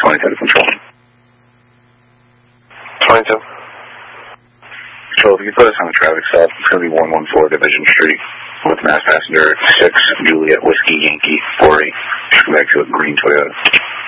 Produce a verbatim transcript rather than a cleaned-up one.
twenty-two to control. twenty-two. So if you put us on a traffic stop, it's going to be one one four Division Street with mass passenger six Juliet Whiskey Yankee four eight. Come back to a green Toyota.